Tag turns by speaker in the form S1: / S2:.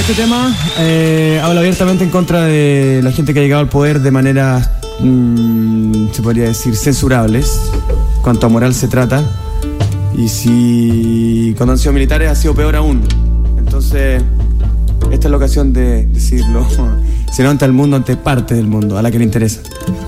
S1: este tema habla abiertamente en contra de la gente que ha llegado al poder de maneras, se podría decir, censurables, cuanto a moral se trata. Y si cuando han sido militares ha sido peor aún. Entonces, esta es la ocasión de decirlo. Se levanta el mundo ante parte del mundo, a la que le interesa.